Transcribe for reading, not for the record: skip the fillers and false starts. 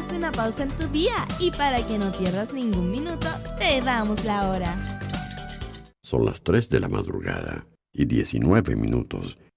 una pausa en tu día y para que no pierdas ningún minuto, te damos la hora. Son las 3 de la madrugada y 19 minutos.